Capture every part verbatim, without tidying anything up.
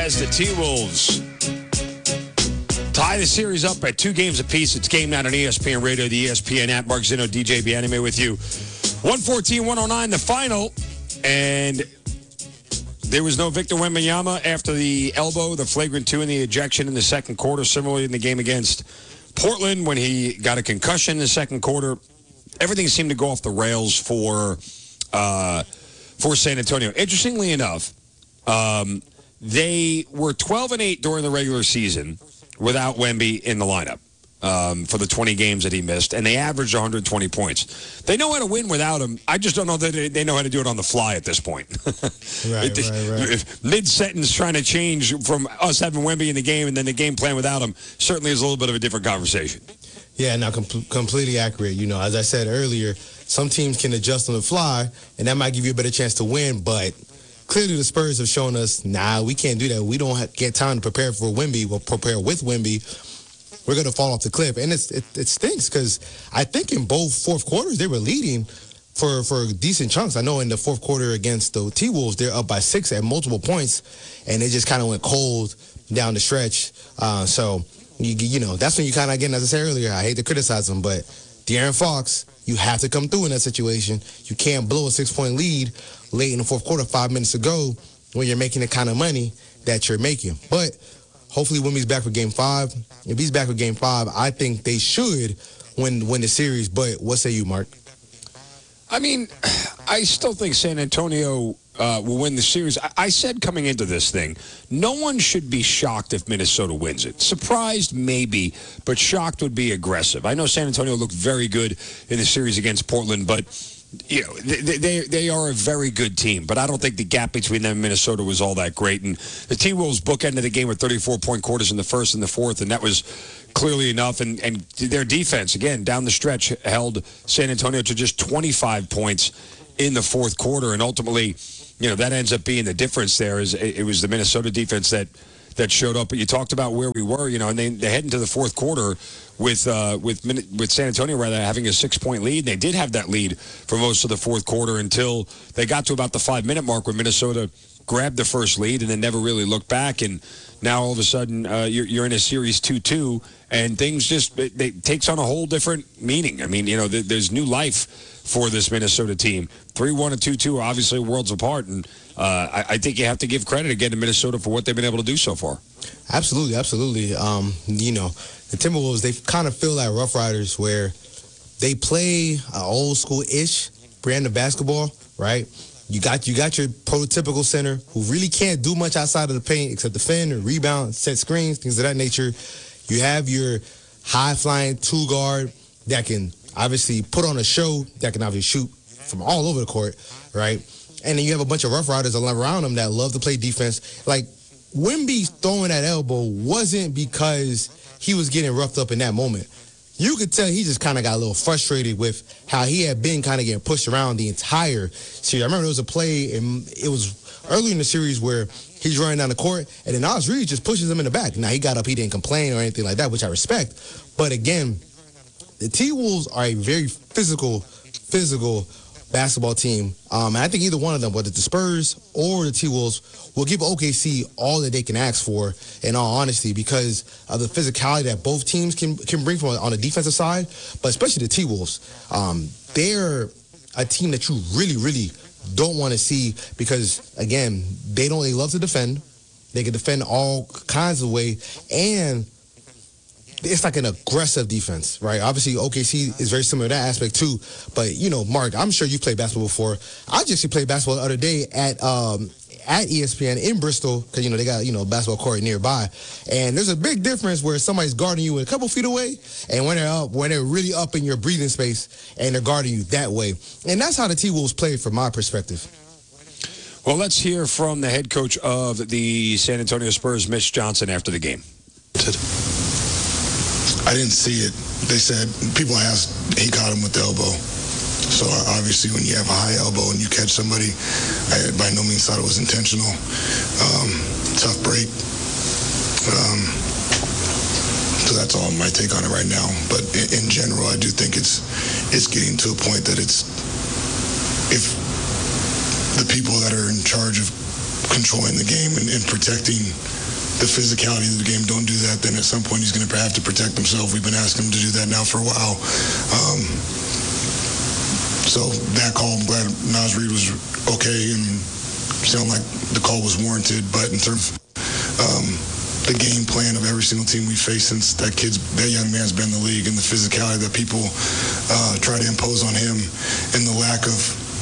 as the T-Wolves tie the series up at two games apiece. It's Game Night on E S P N Radio, the E S P N app. Mark Zinno, D J Bianime with you. one fourteen one oh nine, the final. And there was no Victor Wembanyama after the elbow, the flagrant two, and the ejection in the second quarter. Similarly, in the game against Portland, when he got a concussion in the second quarter, everything seemed to go off the rails for uh, for San Antonio. Interestingly enough, um, they were twelve and eight during the regular season without Wemby in the lineup um, for the twenty games that he missed, and they averaged one hundred twenty points. They know how to win without him. I just don't know that they know how to do it on the fly at this point. right, it, right, right. Mid-sentence trying to change from us having Wemby in the game and then the game plan without him certainly is a little bit of a different conversation. Yeah, no, com- completely accurate. You know, as I said earlier, some teams can adjust on the fly, and that might give you a better chance to win, but clearly the Spurs have shown us, nah, we can't do that. We don't have, get time to prepare for Wemby. We'll prepare with Wemby. We're going to fall off the cliff. And it's, it, it stinks because I think in both fourth quarters they were leading for, for decent chunks. I know in the fourth quarter against the T-Wolves, they're up by six at multiple points, and they just kind of went cold down the stretch. Uh, so, you, you know, that's when you kind of, again, as I said earlier, I hate to criticize them, but De'Aaron Fox, you have to come through in that situation. You can't blow a six-point lead late in the fourth quarter, five minutes to go, when you're making the kind of money that you're making. But hopefully Wemby's back for game five. If he's back for game five, I think they should win win the series. But what say you, Mark? I mean, I still think San Antonio uh, will win the series. I-, I said coming into this thing, no one should be shocked if Minnesota wins it. Surprised, maybe, but shocked would be aggressive. I know San Antonio looked very good in the series against Portland, but you know, they, they they are a very good team, but I don't think the gap between them and Minnesota was all that great. And the T-Wolves bookended the game with thirty-four point quarters in the first and the fourth, and that was clearly enough. And, and their defense, again, down the stretch, held San Antonio to just twenty-five points in the fourth quarter. And ultimately, you know, that ends up being the difference there. Is it was the Minnesota defense that that showed up. But you talked about where we were, you know, and they, they head into the fourth quarter with uh, with with San Antonio rather having a six-point lead. They did have that lead for most of the fourth quarter until they got to about the five-minute mark when Minnesota grabbed the first lead and then never really looked back. And now all of a sudden uh, you're, you're in a series two two, and things just it, it takes on a whole different meaning. I mean, you know, th- there's new life for this Minnesota team. three one and two two are obviously worlds apart, and uh, I, I think you have to give credit again to Minnesota for what they've been able to do so far. Absolutely, absolutely. Um, you know, the Timberwolves, they kind of feel like Rough Riders where they play an old school-ish brand of basketball, right? You got you got your prototypical center who really can't do much outside of the paint except defend or rebound, set screens, things of that nature. You have your high-flying two-guard that can obviously put on a show, that can obviously shoot from all over the court, right? And then you have a bunch of Rough Riders around them that love to play defense. Like, Wemby throwing that elbow wasn't because he was getting roughed up in that moment. You could tell he just kind of got a little frustrated with how he had been kind of getting pushed around the entire series. I remember there was a play, and it was early in the series where he's running down the court, and then Naz Reid just pushes him in the back. Now, he got up, he didn't complain or anything like that, which I respect. But again, the T-Wolves are a very physical, physical basketball team. Um, and I think either one of them, whether the Spurs or the T-Wolves, will give O K C all that they can ask for, in all honesty, because of the physicality that both teams can can bring from on the defensive side, but especially the T-Wolves. Um, they're a team that you really, really don't want to see because, again, they don't they love to defend. They can defend all kinds of ways, and it's like an aggressive defense, right? Obviously, O K C is very similar to that aspect too. But, you know, Mark, I'm sure you played basketball before. I just played basketball the other day at um, at E S P N in Bristol because, you know, they got, you know, a basketball court nearby. And there's a big difference where somebody's guarding you a couple feet away and when they're up, when they're really up in your breathing space and they're guarding you that way. And that's how the T-Wolves played from my perspective. Well, let's hear from the head coach of the San Antonio Spurs, Mitch Johnson, after the game. I didn't see it. They said, people asked, he caught him with the elbow. So obviously when you have a high elbow and you catch somebody, I by no means thought it was intentional. Um, tough break. Um, so that's all my take on it right now. But in, in general, I do think it's it's getting to a point that it's, if the people that are in charge of controlling the game and, and protecting the physicality of the game, don't do that, then at some point he's going to have to protect himself. We've been asking him to do that now for a while. Um, so that call, I'm glad Naz Reid was okay and sounded like the call was warranted. But in terms of um, the game plan of every single team we faced since that kid's, that young man's been in the league, and the physicality that people uh, try to impose on him, and the lack of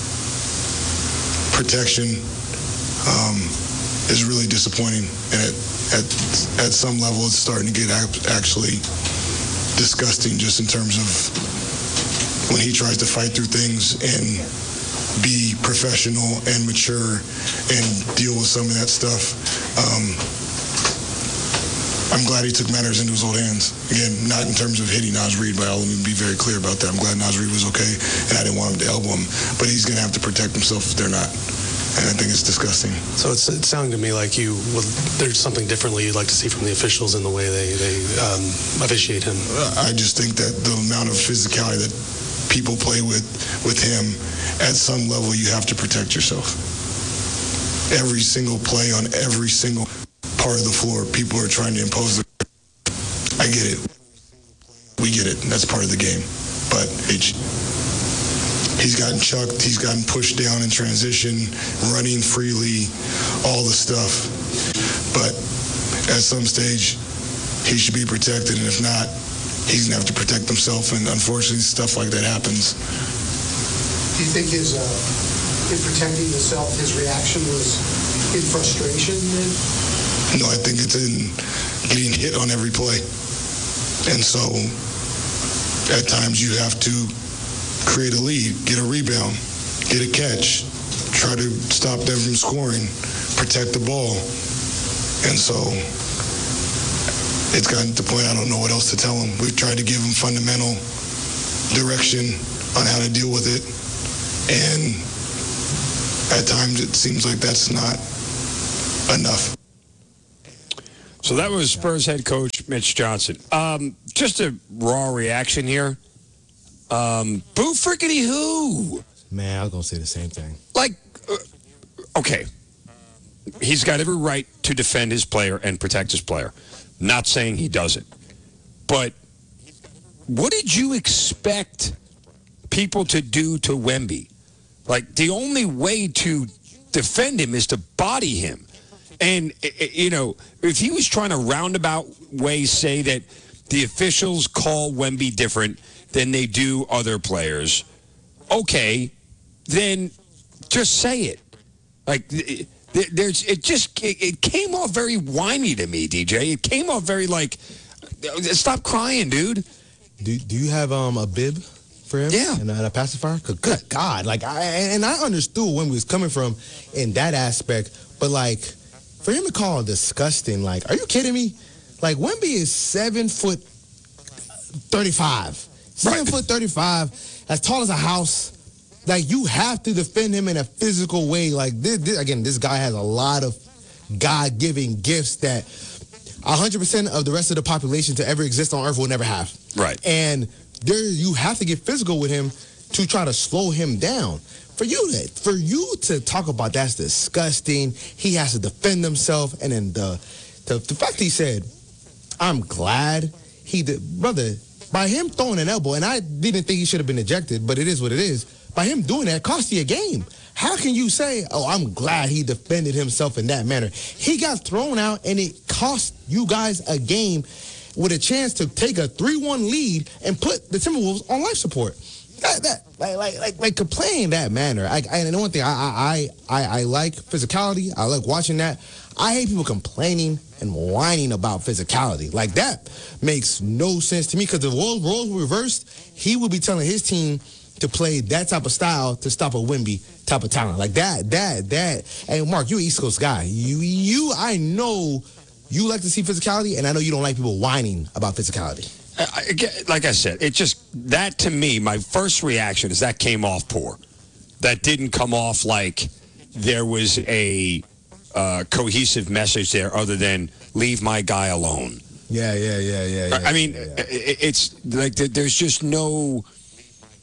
protection um, is really disappointing. And it, at at some level, it's starting to get actually disgusting, just in terms of when he tries to fight through things and be professional and mature and deal with some of that stuff. Um, I'm glad he took matters into his own hands. Again, not in terms of hitting Naz Reid, but let me be very clear about that. I'm glad Naz Reid was okay, and I didn't want him to elbow him, but he's going to have to protect himself if they're not. And I think it's disgusting. So it's, it's sounding to me like you would, there's something differently you'd like to see from the officials in the way they, they um, officiate him. I just think that the amount of physicality that people play with with him, at some level you have to protect yourself. Every single play on every single part of the floor, people are trying to impose the... I get it. We get it. That's part of the game. But it, he's gotten chucked, he's gotten pushed down in transition, running freely, all the stuff. But at some stage, he should be protected, and if not, he's going to have to protect himself, and unfortunately, stuff like that happens. Do you think his, uh, in protecting himself, his reaction was in frustration then? No, I think it's in getting hit on every play. And so, at times, you have to create a lead, get a rebound, get a catch, try to stop them from scoring, protect the ball. And so it's gotten to the point I don't know what else to tell him. We've tried to give him fundamental direction on how to deal with it. And at times it seems like that's not enough. So that was Spurs head coach Mitch Johnson. Um, just a raw reaction here. Um, boo frickety who? Man, I was going to say the same thing. Like, uh, okay. He's got every right to defend his player and protect his player. Not saying he doesn't. But what did you expect people to do to Wemby? Like, the only way to defend him is to body him. And, you know, if he was trying to roundabout way say that the officials call Wemby different than they do other players, okay, then just say it. Like, there's, it just, it came off very whiny to me, D J. It came off very like, stop crying, dude. Do Do you have um a bib for him? Yeah. And a, and a pacifier? Good, good God. Like, I, and I understood when we was coming from in that aspect, but like, for him to call it disgusting, like, are you kidding me? Like, Wemby is seven foot thirty-five. Seven right. foot thirty-five, as tall as a house. Like, you have to defend him in a physical way. Like, this, this, again, this guy has a lot of God-given gifts that one hundred percent of the rest of the population to ever exist on Earth will never have. Right. And there, you have to get physical with him to try to slow him down. For you to, for you to talk about that's disgusting, he has to defend himself, and then the, the, the fact he said, I'm glad he did, brother, by him throwing an elbow, and I didn't think he should have been ejected, but it is what it is. By him doing that, cost you a game. How can you say, oh, I'm glad he defended himself in that manner? He got thrown out, and it cost you guys a game with a chance to take a three one lead and put the Timberwolves on life support. That, that like, like, like, like to play in that manner. I, I, and the one thing, I, I, I, I like physicality. I like watching that. I hate people complaining and whining about physicality. Like, that makes no sense to me, because if roles, roles were reversed, he would be telling his team to play that type of style to stop a Wemby type of talent. Like that, that, that. And Mark, you're an East Coast guy. You, you, I know you like to see physicality, and I know you don't like people whining about physicality. I, I, like I said, it just, that to me, my first reaction is that came off poor. That didn't come off like there was a uh, cohesive message there other than leave my guy alone. Yeah, yeah, yeah, yeah. yeah I mean, yeah, yeah. It, it's like there's just no,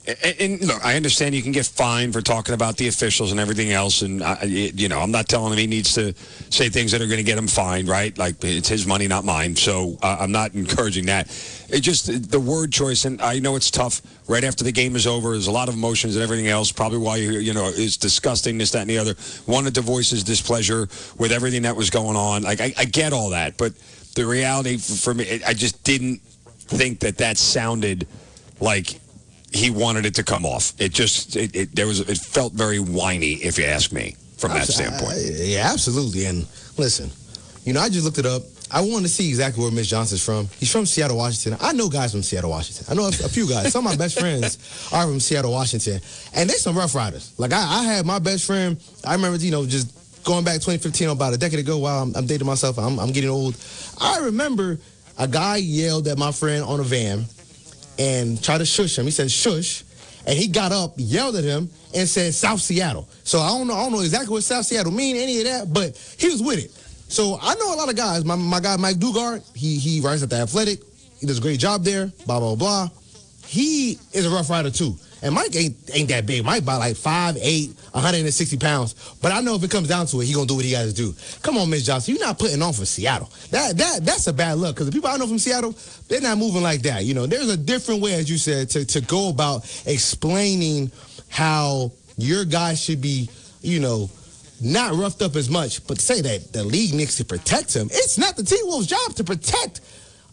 And, and look, I understand you can get fined for talking about the officials and everything else, and I, you know, I'm not telling him he needs to say things that are going to get him fined, right? Like it's his money, not mine. So uh, I'm not encouraging that. It just the word choice, and I know it's tough. Right after the game is over, there's a lot of emotions and everything else. Probably why you you know is disgusting, this, that, and the other. Wanted to voice his displeasure with everything that was going on. Like I, I get all that, but the reality for me, I just didn't think that that sounded like he wanted it to come off. It just it, it there was it felt very whiny, if you ask me, from that standpoint. Yeah, absolutely. And listen, you know, I just looked it up. I wanted to see exactly where Mitch Johnson's from. He's from Seattle, Washington. I know guys from Seattle, Washington. I know a, a few guys. Some of my best friends are from Seattle, Washington, and they're some Rough Riders. Like I, I had my best friend. I remember, you know, just going back twenty fifteen, about a decade ago. While I'm, I'm dating myself, I'm, I'm getting old. I remember a guy yelled at my friend on a van and tried to shush him. He said, shush. And he got up, yelled at him, and said, South Seattle. So I don't know, I don't know exactly what South Seattle mean, any of that, but he was with it. So I know a lot of guys. My my guy, Mike Dugard, he he writes at The Athletic. He does a great job there, blah, blah, blah. He is a Rough Rider, too. And Mike ain't ain't that big. Mike about like five eight, one hundred sixty pounds. But I know if it comes down to it, he going to do what he got to do. Come on, Mitch Johnson. You're not putting on for Seattle. That that That's a bad look, because the people I know from Seattle, they're not moving like that. You know, there's a different way, as you said, to, to go about explaining how your guy should be, you know, not roughed up as much, but to say that the league needs to protect him. It's not the T-Wolves' job to protect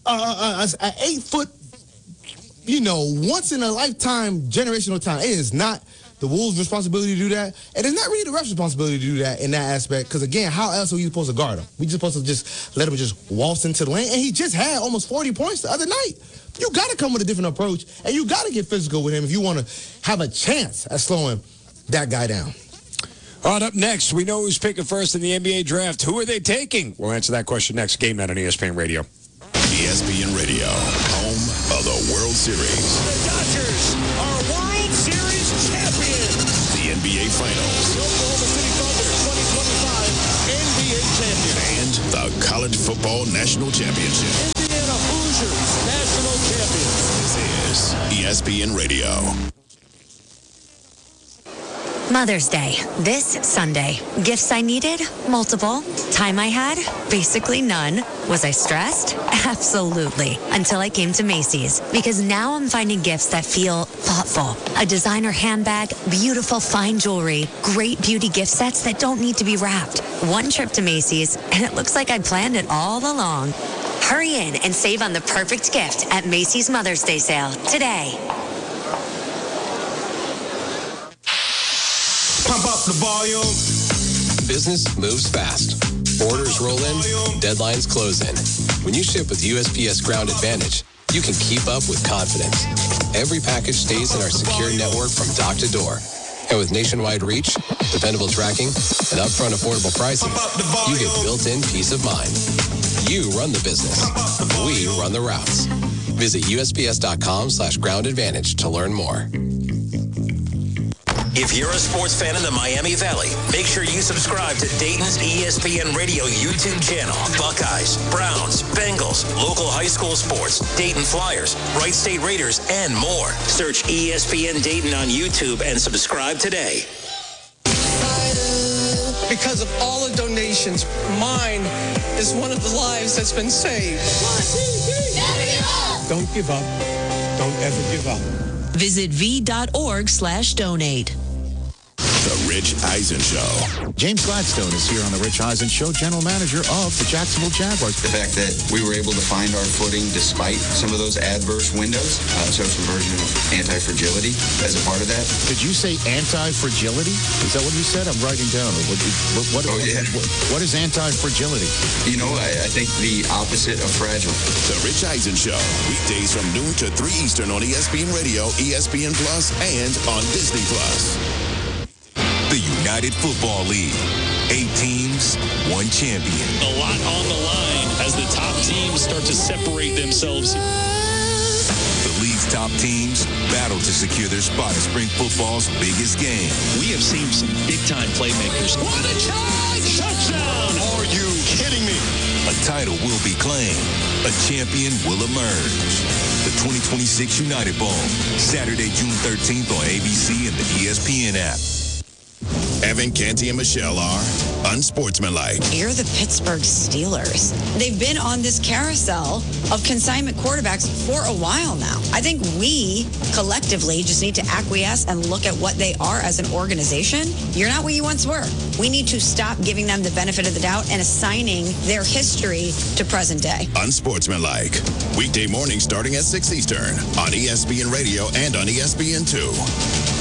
an eight-foot, you know, once-in-a-lifetime generational talent. It is not the Wolves' responsibility to do that. And it's not really the ref's responsibility to do that in that aspect, because, again, how else are you supposed to guard him? We just supposed to just let him just waltz into the lane, and he just had almost forty points the other night. You got to come with a different approach, and you got to get physical with him if you want to have a chance at slowing that guy down. All right, up next, we know who's picking first in the N B A draft. Who are they taking? We'll answer that question next. Game Night on E S P N Radio. E S P N Radio, home of the World Series. The Dodgers are World Series champions. The N B A Finals. The Oklahoma City Thunder twenty twenty-five N B A champions. And the College Football National Championship. Indiana Hoosiers national champions. This is E S P N Radio. Mother's Day, this Sunday. Gifts I needed? Multiple. Time I had? Basically none. Was I stressed? Absolutely. Until I came to Macy's. Because now I'm finding gifts that feel thoughtful. A designer handbag, beautiful fine jewelry, great beauty gift sets that don't need to be wrapped. One trip to Macy's, and it looks like I planned it all along. Hurry in and save on the perfect gift at Macy's Mother's Day sale today. Pump up the volume. Business moves fast. Orders roll in, deadlines close in. When you ship with U S P S Ground Advantage, you can keep up with confidence. Every package stays in our secure network from dock to door. And with nationwide reach, dependable tracking, and upfront affordable pricing, you get built-in peace of mind. You run the business. We run the routes. Visit usps.com slash ground advantage to learn more. If you're a sports fan in the Miami Valley, make sure you subscribe to Dayton's E S P N Radio YouTube channel. Buckeyes, Browns, Bengals, local high school sports, Dayton Flyers, Wright State Raiders, and more. Search E S P N Dayton on YouTube and subscribe today. Because of all the donations, mine is one of the lives that's been saved. Don't give up. Don't ever give up. Visit v.org slash donate. The Rich Eisen Show. James Gladstone is here on The Rich Eisen Show, general manager of the Jacksonville Jaguars. The fact that we were able to find our footing despite some of those adverse windows, uh, so some version of anti-fragility as a part of that. Did you say anti-fragility? Is that what you said? I'm writing down. What, what, what, oh, yeah. what, what is anti-fragility? You know, I, I think the opposite of fragile. The Rich Eisen Show. Weekdays from noon to three Eastern on E S P N Radio, E S P N Plus, and on Disney Plus. The United Football League. Eight teams, one champion. A lot on the line as the top teams start to separate themselves. The league's top teams battle to secure their spot in spring football's biggest game. We have seen some big-time playmakers. What a charge! Touchdown! Are you kidding me? A title will be claimed. A champion will emerge. the twenty twenty-six United Bowl, Saturday, June thirteenth on A B C and the E S P N app. Evan, Canty, and Michelle are unsportsmanlike. You're the Pittsburgh Steelers. They've been on this carousel of consignment quarterbacks for a while now. I think we collectively just need to acquiesce and look at what they are as an organization. You're not what you once were. We need to stop giving them the benefit of the doubt and assigning their history to present day. Unsportsmanlike. Weekday mornings starting at six Eastern on E S P N Radio and on E S P N two.